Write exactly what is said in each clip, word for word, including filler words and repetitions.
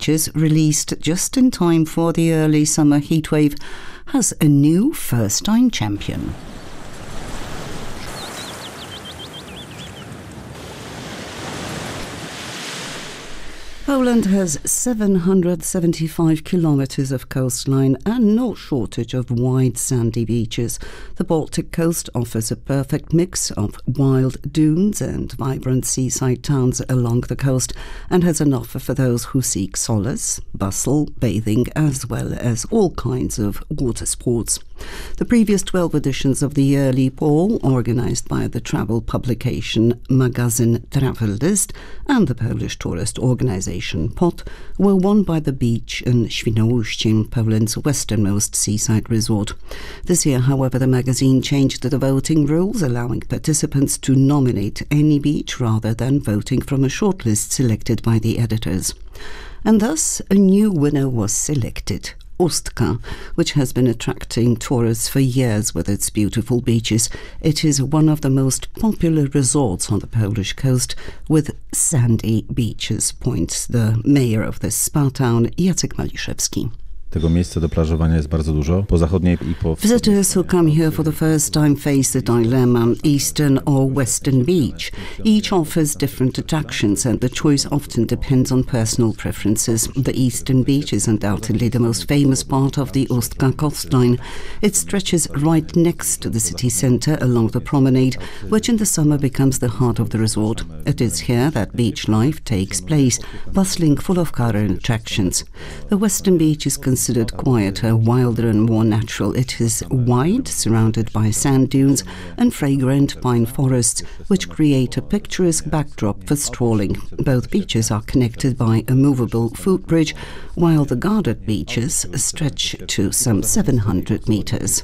Beaches, released just in time for the early summer heatwave, has a new first-time champion. Poland has seven hundred seventy-five kilometers of coastline and no shortage of wide sandy beaches. The Baltic coast offers a perfect mix of wild dunes and vibrant seaside towns along the coast and has an offer for those who seek solace, bustle, bathing, as well as all kinds of water sports. The previous twelve editions of the yearly poll, organised by the travel publication Magazine Travel List and the Polish tourist organisation P O T, were won by the beach in Świnoujście, Poland's westernmost seaside resort. This year, however, the magazine changed the voting rules, allowing participants to nominate any beach rather than voting from a shortlist selected by the editors. And thus, a new winner was selected. Ustka, which has been attracting tourists for years with its beautiful beaches. It is one of the most popular resorts on the Polish coast with sandy beaches, points the mayor of this spa town, Jacek Maliszewski. Tego miejsca do plażowania jest bardzo dużo, po zachodniej i po wschodniej. Visitors who come here for the first time face the dilemma, eastern or western beach. Each offers different attractions and the choice often depends on personal preferences. The eastern beach is undoubtedly the most famous part of the Ustka coastline. It stretches right next to the city centre along the promenade, which in the summer becomes the heart of the resort. It is here that beach life takes place, bustling, full of current attractions. The western beach is considered considered quieter, wilder and more natural. It is wide, surrounded by sand dunes and fragrant pine forests, which create a picturesque backdrop for strolling. Both beaches are connected by a movable footbridge, while the guarded beaches stretch to some seven hundred meters.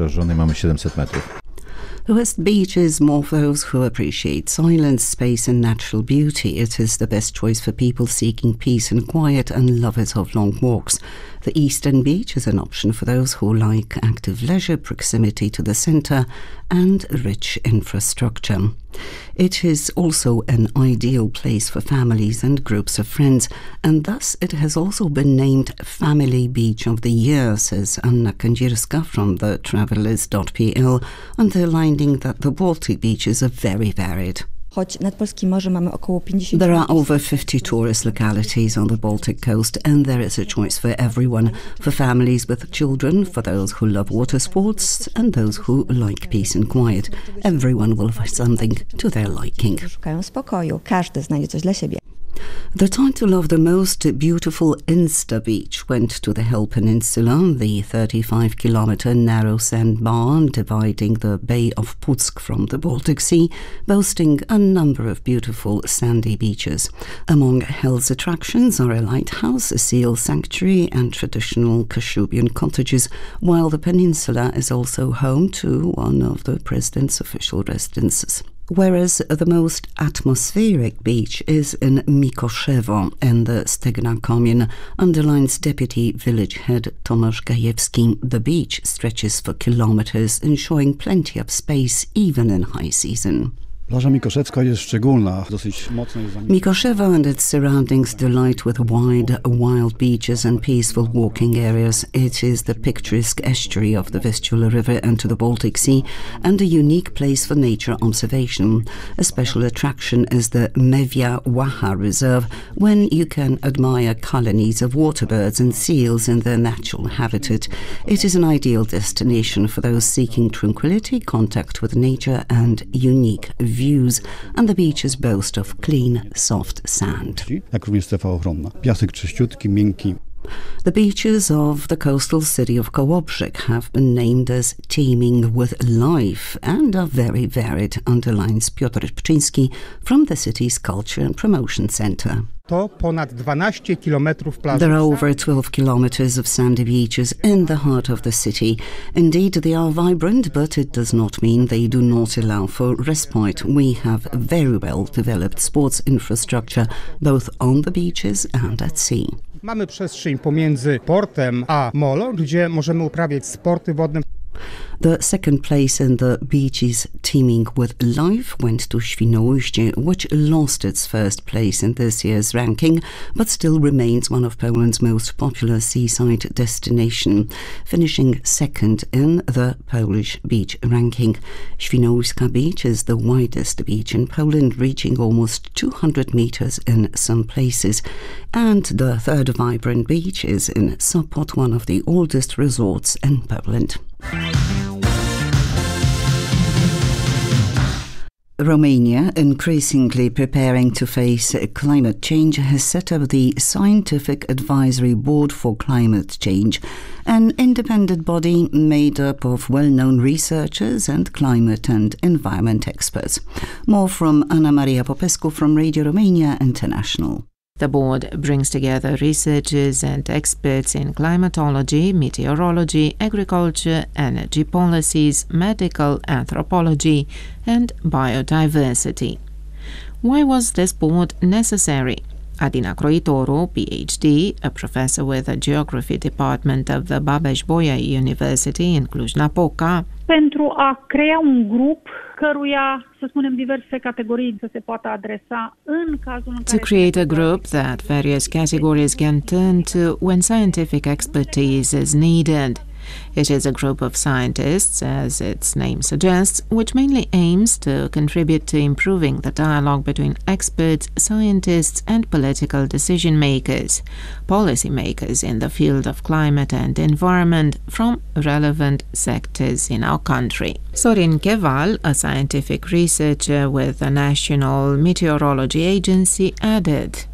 The West Beach is more for those who appreciate silence, space and natural beauty. It is the best choice for people seeking peace and quiet and lovers of long walks. The Eastern Beach is an option for those who like active leisure, proximity to the centre and rich infrastructure. It is also an ideal place for families and groups of friends, and thus it has also been named Family Beach of the Year, says Anna Kędzierska from the travellers dot p l, underlining that the Baltic beaches are very varied. There are over fifty tourist localities on the Baltic coast, and there is a choice for everyone, for families with children, for those who love water sports and those who like peace and quiet. Everyone will find something to their liking. The title of the most beautiful Insta beach went to the Hel Peninsula, the thirty-five kilometer narrow sandbar dividing the Bay of Puck from the Baltic Sea, boasting a number of beautiful sandy beaches. Among Hel's attractions are a lighthouse, a seal sanctuary and traditional Kashubian cottages, while the peninsula is also home to one of the president's official residences. Whereas the most atmospheric beach is in Mikoszewo in the Stegna commune, underlines deputy village head Tomasz Gajewski. The beach stretches for kilometers, ensuring plenty of space even in high season. Mikoszewo and its surroundings delight with wide, wild beaches and peaceful walking areas. It is the picturesque estuary of the Vistula River and to the Baltic Sea, and a unique place for nature observation. A special attraction is the Mewia Waha Reserve, when you can admire colonies of waterbirds and seals in their natural habitat. It is an ideal destination for those seeking tranquility, contact with nature and unique views, and the beaches boast of clean, soft sand. The beaches of the coastal city of Kołobrzeg have been named as teeming with life and are very varied, underlines Piotr Pczyński from the city's Culture and Promotion Centre. There are over twelve kilometers of sandy beaches in the heart of the city. Indeed, they are vibrant, but it does not mean they do not allow for respite. We have very well developed sports infrastructure, both on the beaches and at sea. Mamy przestrzeń pomiędzy portem a molo, gdzie możemy uprawiać sporty wodne. The second place in the beaches teeming with life went to Świnoujście, which lost its first place in this year's ranking, but still remains one of Poland's most popular seaside destination, finishing second in the Polish beach ranking. Świnoujska Beach is the widest beach in Poland, reaching almost two hundred meters in some places, and the third vibrant beach is in Sopot, one of the oldest resorts in Poland. Romania, increasingly preparing to face climate change, has set up the Scientific Advisory Board for Climate Change, an independent body made up of well-known researchers and climate and environment experts. More from Anna Maria Popescu from Radio Romania International. The board brings together researchers and experts in climatology, meteorology, agriculture, energy policies, medical anthropology, and biodiversity. Why was this board necessary? Adina Croitoru, PhD, a professor with the Geography Department of the Babeș-Bolyai University in Cluj-Napoca, pentru a crea un grup căruia, să spunem, diverse categorii să se poată adresa în cazul în care... To create a group that various categories can turn to when scientific expertise is needed. It is a group of scientists, as its name suggests, which mainly aims to contribute to improving the dialogue between experts, scientists and political decision-makers, policy-makers in the field of climate and environment from relevant sectors in our country. Sorin Cheval, a scientific researcher with the National Meteorology Agency, added,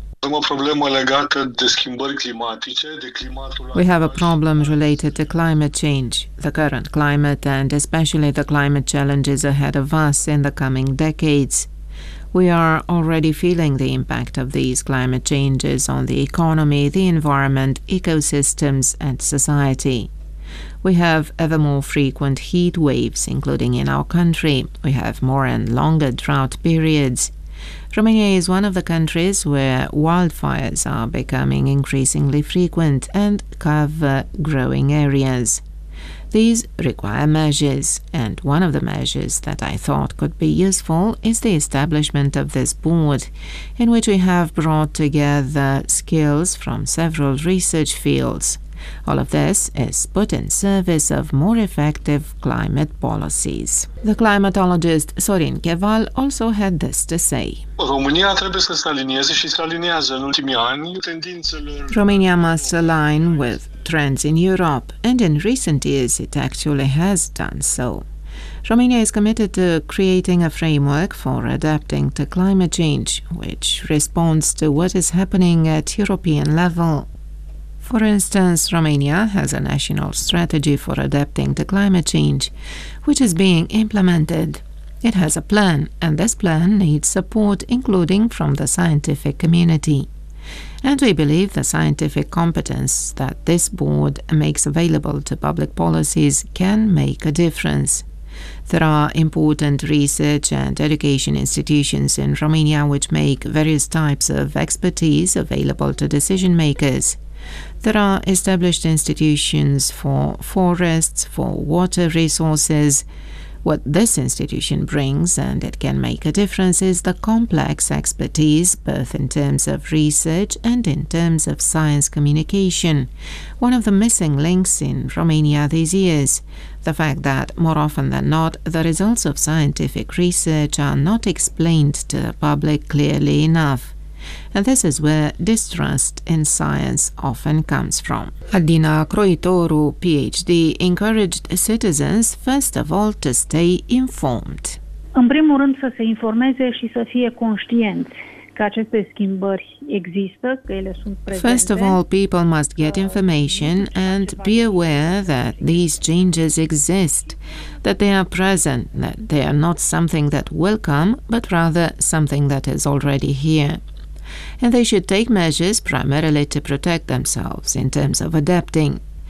We have a problem related to climate change, the current climate and especially the climate challenges ahead of us in the coming decades. We are already feeling the impact of these climate changes on the economy, the environment, ecosystems and society. We have ever more frequent heat waves, including in our country. We have more and longer drought periods. Romania is one of the countries where wildfires are becoming increasingly frequent and cover growing areas. These require measures, and one of the measures that I thought could be useful is the establishment of this board, in which we have brought together skills from several research fields. All of this is put in service of more effective climate policies. The climatologist Sorin Cheval also had this to say. România trebuie să se alinieze și se aliniază în ultimii ani tendințelor. Romania must align with trends in Europe, and in recent years it actually has done so. Romania is committed to creating a framework for adapting to climate change, which responds to what is happening at European level. For instance, Romania has a national strategy for adapting to climate change, which is being implemented. It has a plan, and this plan needs support, including from the scientific community. And we believe the scientific competence that this board makes available to public policies can make a difference. There are important research and education institutions in Romania which make various types of expertise available to decision makers. There are established institutions for forests, for water resources. What this institution brings, and it can make a difference, is the complex expertise, both in terms of research and in terms of science communication. One of the missing links in Romania these years, the fact that, more often than not, the results of scientific research are not explained to the public clearly enough. And this is where distrust in science often comes from. Adina Croitoru, PhD, encouraged citizens, first of all, to stay informed. În primul rând să se informeze și să fie conștienți că aceste schimbări există, că ele sunt prezente. First of all, people must get information and be aware that these changes exist, that they are present, that they are not something that will come, but rather something that is already here. And they should take measures primarily to protect themselves in terms of adapting.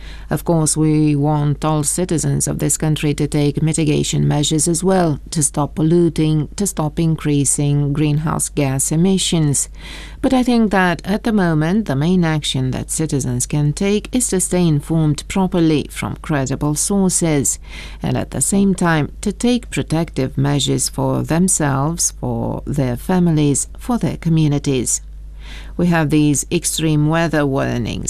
Of course, we want all citizens of this country to take mitigation measures as well, to stop polluting, to stop increasing greenhouse gas emissions. But I think that at the moment, the main action that citizens can take is to stay informed properly from credible sources, and at the same time to take protective measures for themselves, for their families, for their communities. We have these extreme weather warnings